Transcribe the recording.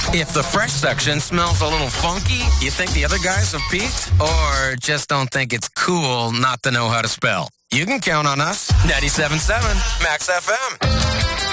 If the fresh section smells a little funky, you think the other guys have peaked? Or just don't think it's cool not to know how to spell? You can count on us. 97.7 Max FM.